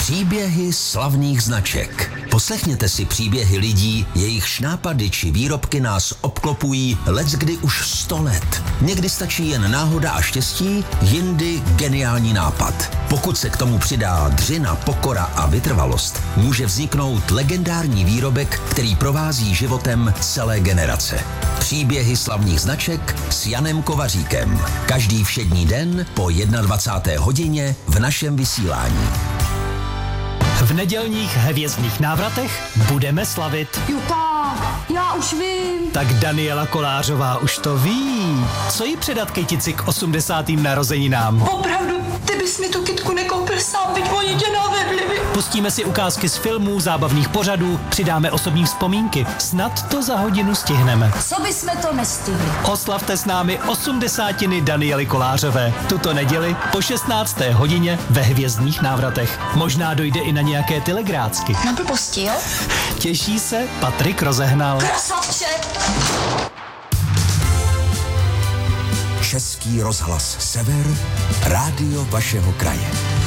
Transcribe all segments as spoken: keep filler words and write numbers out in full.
Příběhy slavných značek. Poslechněte si příběhy lidí, jejichž nápady či výrobky nás obklopují leckdy už sto let. Někdy stačí jen náhoda a štěstí, jindy geniální nápad. Pokud se k tomu přidá dřina, pokora a vytrvalost, může vzniknout legendární výrobek, který provází životem celé generace. Příběhy slavných značek s Janem Kovaříkem. Každý všední den po dvacáté jedné hodině v našem vysílání. V nedělních hvězdných návratech budeme slavit. Jo tak, já už vím. Tak Daniela Kolářová už to ví. Co jí předat kytici k osmdesátým narozeninám? Opravdu, ty bys mi tu kytku nekoupil sám, byť oni tě navedli. Pustíme si ukázky z filmů, zábavných pořadů, přidáme osobní vzpomínky. Snad to za hodinu stihneme. Co bysme to nestihli? Oslavte s námi osmdesátiny Daniely Kolářové. Tuto neděli po šestnácté hodině ve hvězdných návratech. Možná dojde i na nějaké telegrácky. Na blbosti, jo? Těší se Patrik Rozehnal. Krasavče! Český rozhlas Sever, rádio vašeho kraje.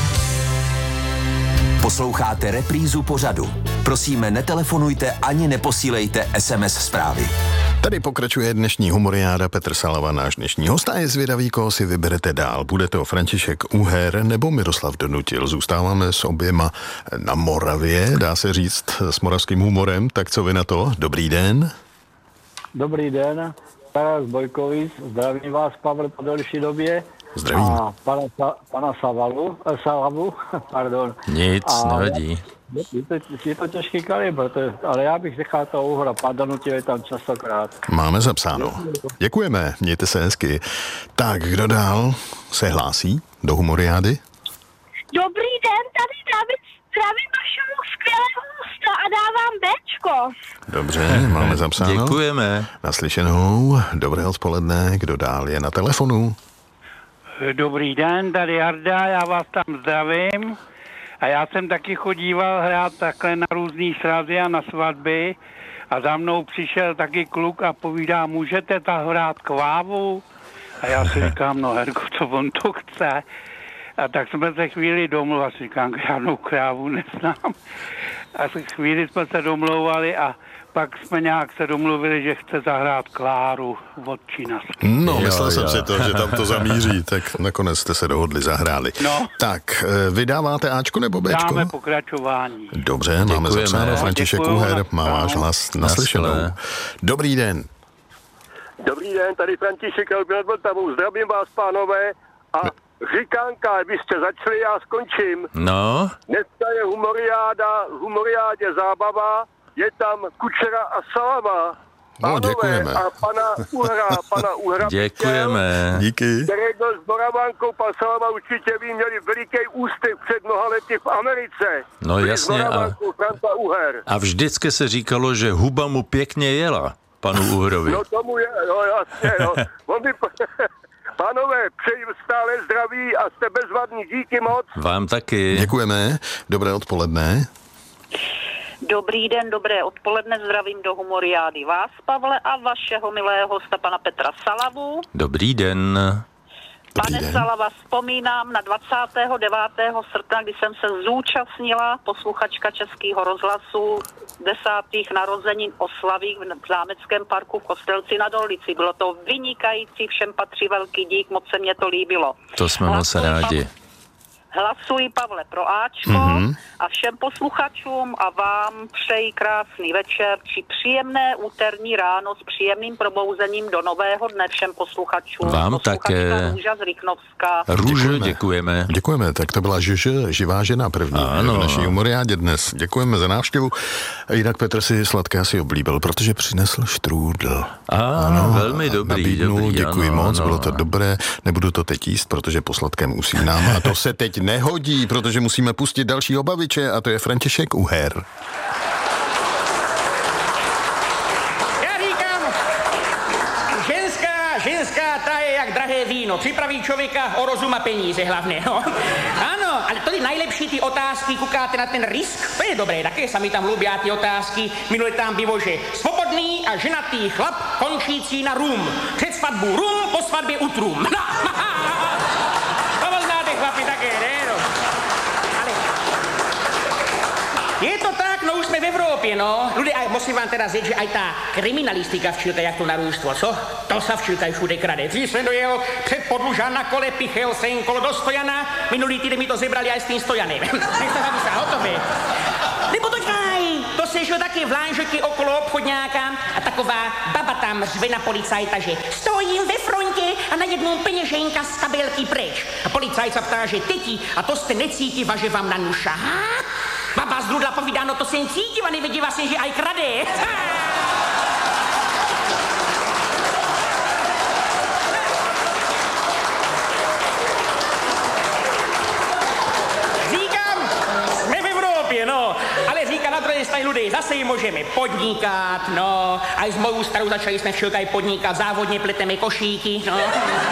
Posloucháte reprízu pořadu. Prosíme, netelefonujte ani neposílejte es em es zprávy. Tady pokračuje dnešní humoriáda. Petr Salava, náš dnešní host, a je zvědavý, koho si vyberete dál. Bude to František Uher nebo Miroslav Donutil. Zůstáváme s oběma na Moravě, dá se říct, s moravským humorem. Tak co vy na to? Dobrý den. Dobrý den, Taras Bojkovic, zdravím vás, Pavel, po delší době. Zdravím. A pana, pana Savalu, eh, Salavu, pardon. Nic, a nevadí. Je to, je to těžký kalibr, to je, ale já bych nechal toho Uhra, pan Donutil je tam častokrát. Máme zapsáno. Děkujeme, mějte se hezky. Tak, kdo dál se hlásí do humoriády? Dobrý den, tady David, zdravím vašeho skvělého hosta a dávám Bčko. Dobře, máme zapsáno. Děkujeme. Naslyšenou, dobré odpoledne, kdo dál je na telefonu? Dobrý den, tady Jarda, já vás tam zdravím. A já jsem taky chodíval hrát takhle na různý srazy a na svatby. A za mnou přišel taky kluk a povídá, můžete ta hrát kvávu? A já si říkám, no Herko, co on to chce? A tak jsme se chvíli domluvili, říkám, žádnou krávu neznám. A se chvíli jsme se domlouvali a pak jsme nějak se domluvili, že chce zahrát Kláru od Čínasky. No, Jo, myslel jo. jsem si to, že tam to zamíří, tak nakonec jste se dohodli, zahráli. No. Tak, vydáváte Ačko nebo Bčko? Dáme pokračování. Dobře, máme Děkujeme. zapsáno. František Děkuju, Uher má naschledanou. váš hlas naslyšenou. Naschle. Dobrý den. Dobrý den, tady František nad Vltavou. Zdravím vás, pánové. A říkánka, vy jste začali, já skončím. No, Dneska je humoriáda, humoriádě zábava, je tam Kučera a Salava. No, děkujeme. A pana Uhra, pana Uhra děkujeme. Díky. který byl s Moravankou, pan Salava určitě ví, měli veliký úspěch před mnoha lety v Americe. No, Byli jasně, S a- Moravankou, Franca Uher. A vždycky se říkalo, že huba mu pěkně jela, panu Uhrovi. No tomu je, no jasně, no. On by... Pánové, přeji stále zdraví a jste bezvadní, díky moc. Vám taky. Děkujeme. Dobré odpoledne. Dobrý den, dobré odpoledne, zdravím do humoriády vás, Pavle, a vašeho milého hosta, pana Petra Salavu. Dobrý den. Dobrý Pane den. Salava, vzpomínám na dvacátého devátého srpna, kdy jsem se zúčastnila, posluchačka Českého rozhlasu, desátých narozenin oslavy v Zámeckém parku v Kostelci na Dolici. Bylo to vynikající, všem patří velký dík, moc se mě to líbilo. To jsme moc Hlasuji, rádi. Pavle, hlasuji, Pavle, pro Ačko Mhm. a všem posluchačům a vám přeji krásný večer či příjemné úterní ráno s příjemným probouzením do nového dne všem posluchačům. Vám Posluchačka také. Růža z Rychnovska. Růže, Děkujeme. děkujeme. Děkujeme, tak to byla Žž, živá žena první Ano. v naší humoriádě dnes. Děkujeme za návštěvu. A jinak Petr si sladké asi oblíbil, protože přinesl štrůdl. A, velmi dobrý, nabídnul, dobrý, děkuji ano, moc, ano. bylo to dobré. Nebudu to teď jíst, protože po sladkém usínám. A to se teď nehodí, protože musíme pustit dalšího baviče, a to je František Uher. Já říkám, ženská, ženská, ta je jak drahé víno. Připraví člověka o rozum a peníze hlavně, no. Ano, ale to je nejlepší ty otázky, koukáte na ten risk, to je dobré, také sami tam lubí ty otázky. Minule tam bylo, že svobodný a ženatý chlap končící na rum. Před svatbou rum, po svatbě utrum. No, to znáte chlapi také, ne? No. Ale v Evropě, no. Ľudia, aj musím vám teda říct, že aj tá kriminalistika v Čilke, jak to narůstvo, co? To sa v Čilkách všude krade. Dřív jsem dojel před Podlužan na kole, pichel jsem kolo do Stojana, minulý týden mi to zebrali aj s tým Stojanem. Nech sa vám sa hotově. Nebo počkaj, to se šlo taky v Lanžotě okolo obchodňáka a taková baba tam řve na policajta, že stojím ve frontě a najednou peněženka z kabelky preč. A policajt se ptá, že teti, a to jste necítiva, že vám na nu šahá? Baba z Drudla povídá, no to jsem cítiva, nevěděla jsem, že aj krade. No, ale říká na druhé straně ľudí, zase jim můžeme podnikat, no, a s mojou starou začali jsme v Čilkách podnikat, závodně pleteme košíky, no.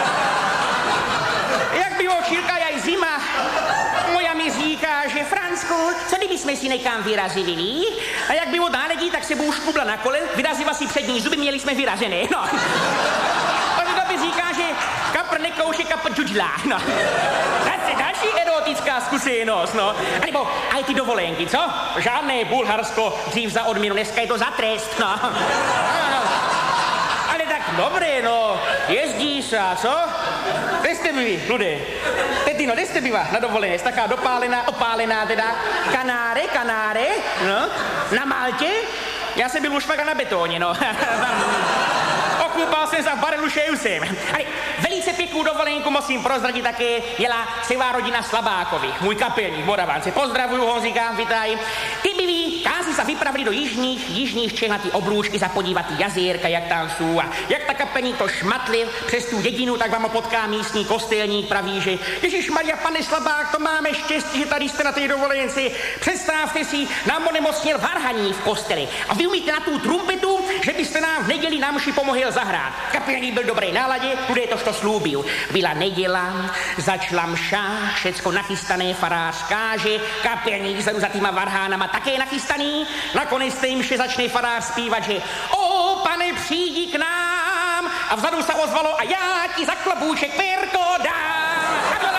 Jak bylo Čilka, aj zima, moja mi říká, že Fransku, co kdyby jsme si někam vyrazili, a jak bylo náledí, tak se bou škubla na kole, vyrazila si přední zuby, měli jsme vyražené, no. A to by říká, že kapr nekouše, kapr džudžlá, no. Zase další erotická zkušenost, no. A nebo aj ty dovolenky, co? Žádné Bulharsko dřív za odměnu, dneska je to za trest, no. No, no. Ale tak dobré, no. Jezdí se, co? Kde jste byli, ľudé? Tetino, kde jste byla na dovolené? Jste taká dopálená, opálená teda. Kanáre, kanáre, no. Na Maltě? Já jsem byl už fakt na betóně, no. Okúpal jsem se v barelu Šejusem. Ale velice pěknou dovolenku musím prozradit také jela celá rodina Slabákovi. Můj kapelník Moravance. Pozdravuju ho, říkám, vitaj. Ty byli, kázi se vypravili do jižních, jižních Čech na ty oblůžky za podívat ty jazírka, jak tam jsou. A jak ta kapelník to šmatli přes tu dědinu, tak vám potká místní kostelník, praví, že Ježišmarja, pane Slabák, to máme štěstí, že tady jste na té dovolence. Představte si, nám onemocněl varhaní v kosteli. A vy umíte na tu trumpetu, že byste nám v neděli na mši pomohl zahrát. Kapelník byl v dobré náladě, kudy to što slúbil. Byla neděla, začala mša, všecko nachystané, farář káže, kapelník za týma varhánama také nachystaný. Nakonec té mše začne farář zpívat, že o, pane, přijdi k nám. A vzadu se ozvalo a já ti za klobůček perko dám. A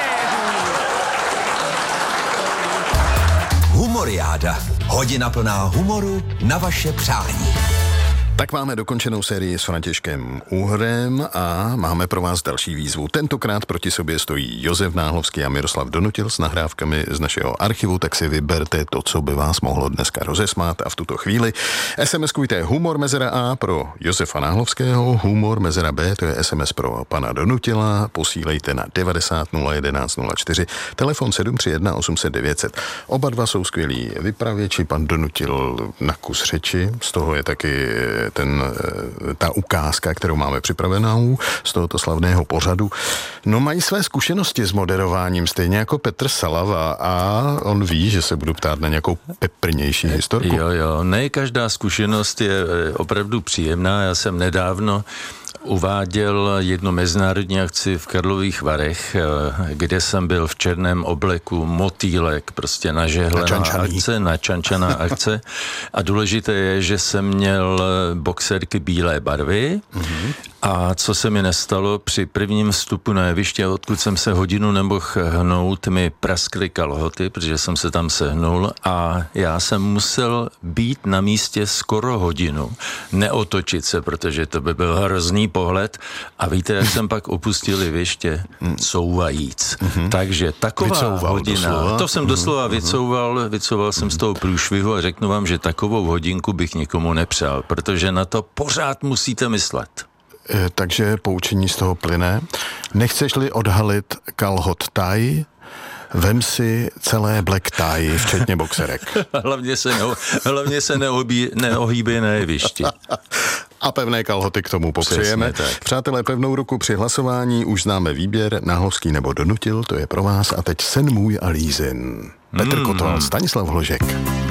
Humoriáda. Hodina plná humoru na vaše přání. Tak máme dokončenou sérii s Františkem Uhrem a máme pro vás další výzvu. Tentokrát proti sobě stojí Josef Náhlovský a Miroslav Donutil s nahrávkami z našeho archivu, tak si vyberte to, co by vás mohlo dneska rozesmát a v tuto chvíli SMSkujte humor mezera A pro Josefa Náhlovského, humor mezera B, to je S M S pro pana Donutila, posílejte na devadesát nula jedenáct nula čtyři, telefon sedm tři jedna osm set devět set. Oba dva jsou skvělí vypravěči, pan Donutil na kus řeči, z toho je taky ten, ta ukázka, kterou máme připravenou z tohoto slavného pořadu. No, mají své zkušenosti s moderováním, stejně jako Petr Salava, a on ví, že se budu ptát na nějakou peprnější historku. Jo, jo, ne každá zkušenost je opravdu příjemná. Já jsem nedávno uváděl jednu mezinárodní akci v Karlových Varech, kde jsem byl v černém obleku, motýlek, prostě nažehlená akce, načančaná akce. A důležité je, že jsem měl boxerky bílé barvy. Mm-hmm. A co se mi nestalo, při prvním vstupu na jeviště, odkud jsem se hodinu nemohl hnout, mi praskly kalhoty, protože jsem se tam sehnul a já jsem musel být na místě skoro hodinu, neotočit se, protože to by byl hrozný pohled. A víte, jak jsem pak opustil jeviště? Couvajíc. Mm-hmm. Takže taková vycouval hodina, doslova. To jsem doslova mm-hmm. vycouval, vycouval jsem mm-hmm. z toho průšvihu a řeknu vám, že takovou hodinku bych nikomu nepřál, protože na to pořád musíte myslet. Takže poučení z toho plyne. Nechceš-li odhalit kalhot taj, vem si celé black tie, včetně boxerek. hlavně se, neho, hlavně se neobí, neohýbej na jevišti. A pevné kalhoty k tomu popřejeme. Přátelé, pevnou ruku při hlasování, už známe výběr, Náhlovský nebo Donutil, to je pro vás. A teď Sen můj a Lízin. Petr mm. Kotal, Stanislav Hložek.